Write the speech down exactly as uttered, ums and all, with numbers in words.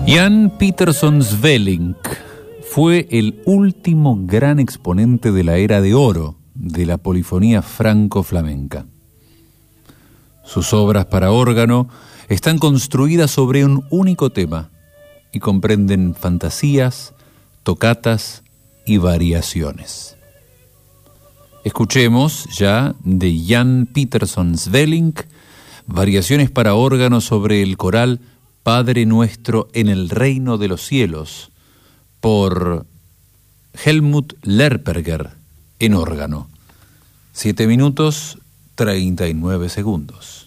Jan Peterson Sweelinck fue el último gran exponente de la era de oro de la polifonía franco-flamenca. Sus obras para órgano están construidas sobre un único tema y comprenden fantasías, tocatas y variaciones. Escuchemos ya de Jan Peterson Sweelinck variaciones para órgano sobre el coral Padre Nuestro en el Reino de los Cielos, por Helmut Lerperger en órgano. Siete minutos, treinta y nueve segundos.